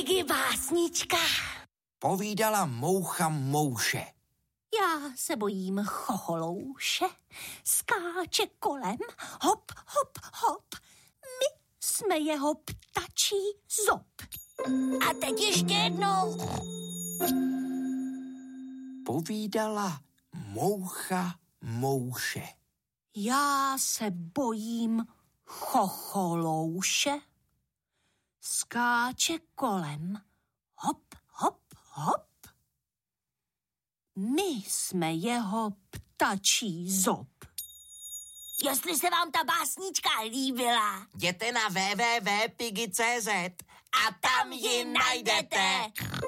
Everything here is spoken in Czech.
Piggy básnička. Povídala moucha mouše. Já se bojím chocholouše, skáče kolem, hop, hop, hop. My jsme jeho ptačí zob. A teď ještě jednou. Povídala moucha mouše. Já se bojím chocholouše, skáče kolem, hop, hop, hop. My jsme jeho ptačí zob. Jestli se vám ta básnička líbila, Jděte na www.piggy.cz a tam ji najdete.